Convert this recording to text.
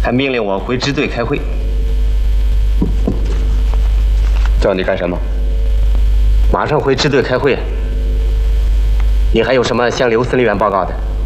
还命令我回支队开会。 叫你干什么？ 马上回支队开会。你还有什么向刘司令员报告的？